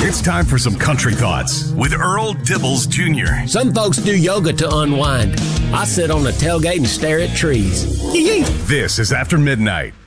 It's time for some country thoughts with Earl Dibbles Jr. Some folks do yoga to unwind. I sit on the tailgate and stare at trees. This is After Midnight.